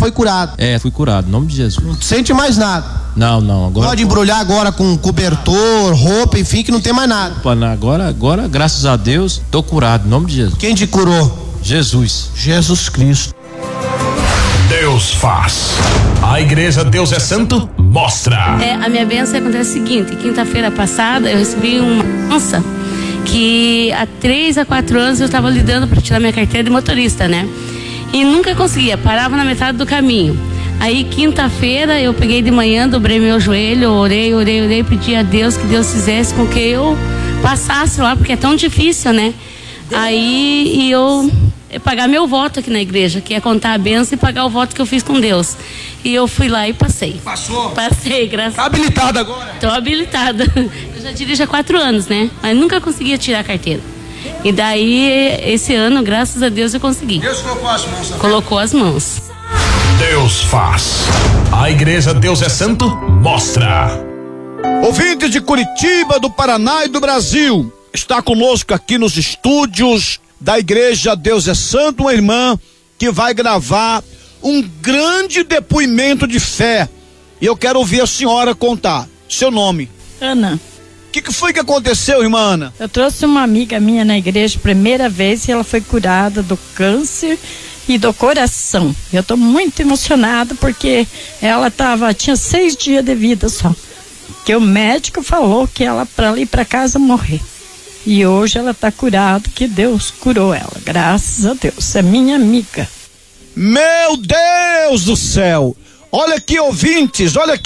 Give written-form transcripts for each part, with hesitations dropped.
foi curado. Fui curado, em nome de Jesus. Não sente mais nada. Não, agora. Pode embrulhar agora com cobertor, roupa, enfim, que não tem mais nada. Agora, graças a Deus, tô curado, em nome de Jesus. Quem te curou? Jesus. Jesus Cristo. Deus faz. A igreja Deus é Santo mostra. A minha bênção acontece o seguinte: quinta-feira passada eu recebi uma moça que há 3 a 4 anos eu estava lidando para tirar minha carteira de motorista, né? E nunca conseguia, parava na metade do caminho. Aí quinta-feira eu peguei de manhã, dobrei meu joelho, orei, pedi a Deus que Deus fizesse com que eu passasse lá, porque é tão difícil, né? Aí eu pagar meu voto aqui na igreja, que é contar a bênção e pagar o voto que eu fiz com Deus. E eu fui lá e passei. Passou? Passei, graças a Deus. Tá habilitada agora? Tô habilitada. Eu já dirijo há 4 anos, né? Mas nunca conseguia tirar a carteira. E daí, esse ano, graças a Deus, eu consegui. Deus colocou as mãos. Colocou as mãos. Deus faz. A igreja Deus é Santo mostra. Ouvintes de Curitiba, do Paraná e do Brasil, está conosco aqui nos estúdios da igreja Deus é Santo, uma irmã que vai gravar um grande depoimento de fé. E eu quero ouvir a senhora contar. Seu nome? Ana. O que foi que aconteceu, irmã Ana? Eu trouxe uma amiga minha na igreja primeira vez e ela foi curada do câncer e do coração. Eu tô muito emocionada porque ela tinha 6 dias de vida só. Que o médico falou que ela para ir para casa morrer. E hoje ela está curada, que Deus curou ela, graças a Deus, é minha amiga. Meu Deus do céu, olha aqui ouvintes, olha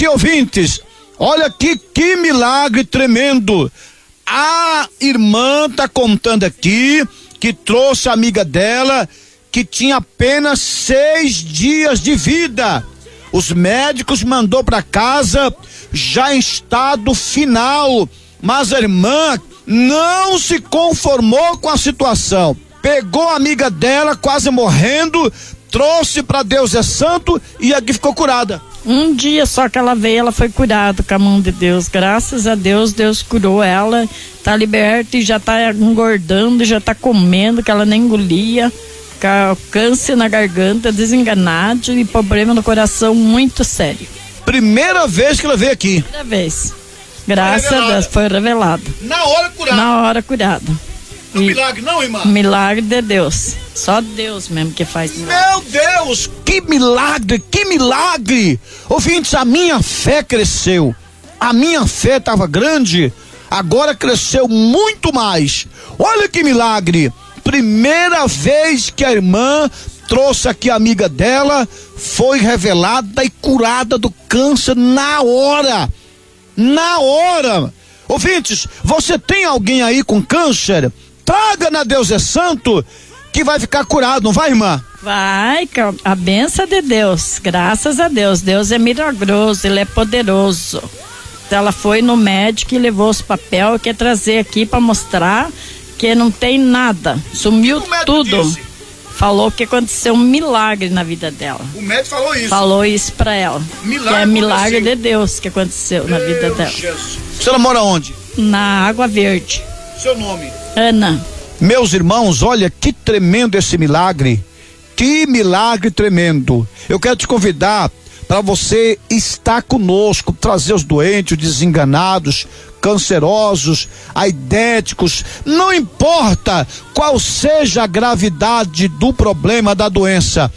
que milagre tremendo. A irmã tá contando aqui que trouxe a amiga dela que tinha apenas 6 dias de vida. Os médicos mandou para casa já em estado final, mas a irmã não se conformou com a situação. Pegou a amiga dela quase morrendo, trouxe para Deus é Santo e aqui ficou curada. Um dia só que ela veio, ela foi curada com a mão de Deus. Graças a Deus, Deus curou ela, tá liberta e já tá engordando, já tá comendo, que ela nem engolia. Câncer na garganta, desenganado e problema no coração muito sério. Primeira vez que ela veio aqui. Primeira vez. Graças a Deus, foi revelado. Na hora curada. Na hora curada. Não é milagre não, irmã? Milagre de Deus. Só Deus mesmo que faz milagre. Meu Deus, que milagre, que milagre. Ouvintes, a minha fé cresceu. A minha fé estava grande, agora cresceu muito mais. Olha que milagre. Primeira vez que a irmã trouxe aqui a amiga dela, foi revelada e curada do câncer na hora. Na hora. Ouvintes, você tem alguém aí com câncer? Traga na Deus é Santo que vai ficar curado, não vai, irmã? Vai, a bênção de Deus, graças a Deus. Deus é milagroso, Ele é poderoso. Ela foi no médico e levou os papéis, quer trazer aqui para mostrar que não tem nada, sumiu tudo. Disse? Falou que aconteceu um milagre na vida dela. O médico falou isso? Falou isso pra ela. Milagre, que é milagre de Deus que aconteceu na vida dela. Jesus. A senhora mora onde? Na Água Verde. Seu nome? Ana. Meus irmãos, olha que tremendo esse milagre. Que milagre tremendo. Eu quero te convidar para você estar conosco, trazer os doentes, os desenganados, cancerosos, aidéticos, não importa qual seja a gravidade do problema da doença.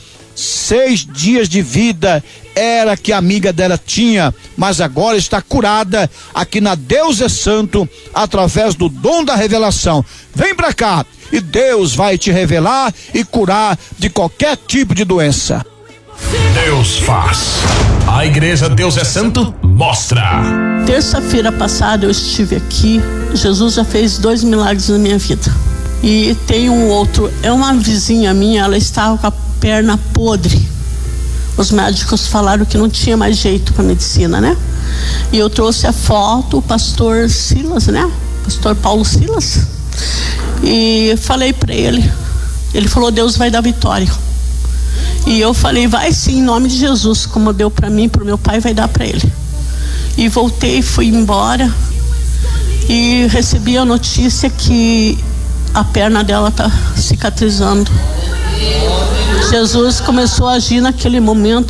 6 dias de vida era que a amiga dela tinha, mas agora está curada aqui na Deus é Santo, através do dom da revelação. Vem pra cá e Deus vai te revelar e curar de qualquer tipo de doença. Deus faz. A igreja Deus é Santo mostra. Terça-feira passada eu estive aqui. Jesus já fez 2 milagres na minha vida. E tem um outro, é uma vizinha minha, ela estava com a perna podre. Os médicos falaram que não tinha mais jeito com a medicina, né? E eu trouxe a foto, o pastor Silas, né? Pastor Paulo Silas. E falei para ele. Ele falou: Deus vai dar vitória. E eu falei: vai sim, em nome de Jesus, como deu para mim, para o meu pai, vai dar para ele. E voltei, fui embora e recebi a notícia que a perna dela tá cicatrizando. Jesus começou a agir naquele momento.